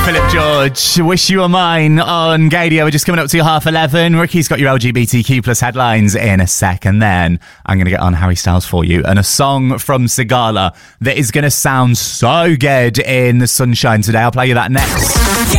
Philip George, Wish You Were Mine on Gadio. We're just coming up to 11:30. Ricky's got your LGBTQ plus headlines in a second. Then I'm going to get on Harry Styles for you and a song from Sigala that is going to sound so good in the sunshine today. I'll play you that next.